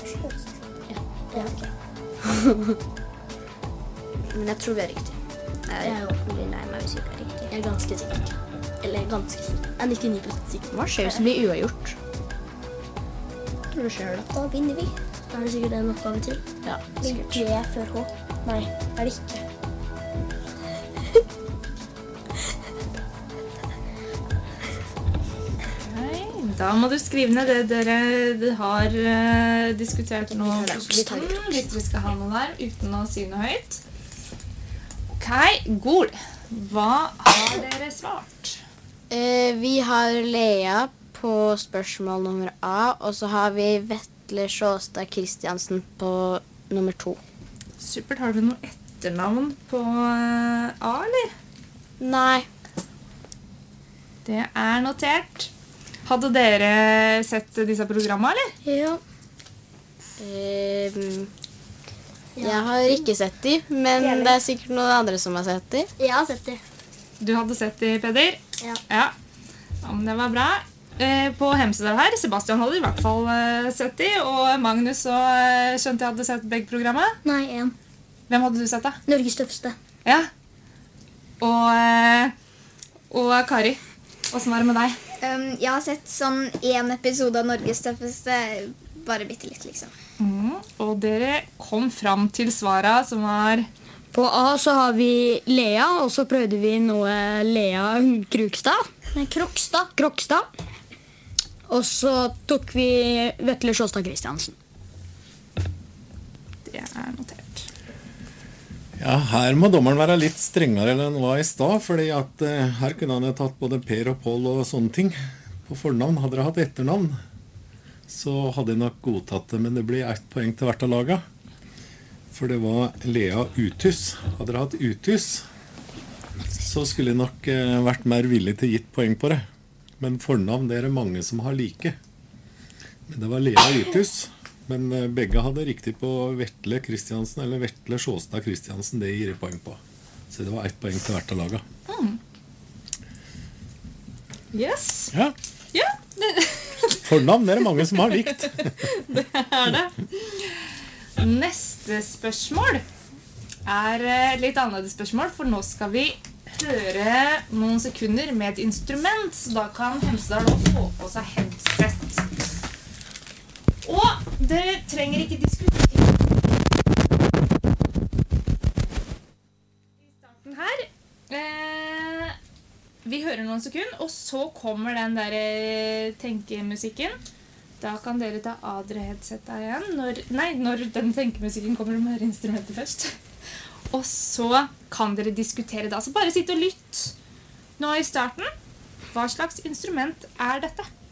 Ja, det er ok. Men jeg tror vi er riktig. Jeg blir lei meg hvis vi ikke er riktig. Jeg er ganske sikker. Eller ganske sikker. Jeg er 99% sikker. Hva skjer hvis det blir uavgjort? Tror du skjer det? Da vinner vi. Da er det sikkert en oppgave til. Ja, Ligger sikkert. G før H. Nei, er det ikke. Da må du skrive ned det dere har diskutert nå hvis dere skal ha noe der uten å si noe høyt. Ok, Gol. Hva har dere svart? Vi har Lea på spørsmål nummer A, og så har vi Vetle Sjåstad Kristiansen på nummer 2. Supert. Har du noe etternavn på A, eller? Nei. Det er notert. Hadde dere sett disse programmene, eller? Ja. Jeg har ikke sett de, men det er sikkert noen andre som har sett de. Jeg har sett det. Du hadde sett de, Peder? Ja. Ja, men det var bra. På Hemsedal her, Sebastian hadde i hvert fall sett de, og Magnus og skjønte jeg hadde sett begge programmet. Nei, en. Hvem hadde du sett da? Norges tøffeste. Ja. Og Kari, hvordan var det med deg? Jeg har sett sånn en episode av Norges tøffeste, bare bitte litt liksom. Og dere kom fram til svara som var... På A så har vi Lea, og så prøvde vi noe Lea Krukstad. Nei, Krokstad. Og så tok vi Vetle Sjåstad Kristiansen. Det er notert. Ja, her må dommeren være litt strengere enn han var i stad, fordi at her kunne han ha tatt både Per og Pål og sånne ting. På fornavn hadde dere hatt etternavn, så hadde jeg nok godtatt det, men det blir 1 poeng til hvert av laget. For det var Lea Uthus. Hadde dere hatt Uthus, så skulle jeg nok vært mer villig til å gitt poeng på det. Men fornavn, det er det mange som har like. Men det var Lea Uthus. Men begge hadde riktig på Vetle Kristiansen, eller Vetle Sjåstad Kristiansen. Det gir jeg poeng på. Så det var 1 poeng til hvert av laget. Yes. Ja. Ja, Fornavn det er det mange som har likt. det er det. Neste spørsmål er et litt annerledes spørsmål, for nå skal vi høre noen sekunder med et instrument, så da kan Hemsedal nå få på seg headset. Og dere trenger ikke diskutere i starten her. Vi hører noen sekunder, og så kommer den der tenkemusikken. Da kan dere ta av dere headsetet igjen. Når den tenkemusikken kommer, med høre instrumentet først. Og så kan dere diskutere da. Så bare sitt og lytt nå i starten. Hva slags instrument er dette?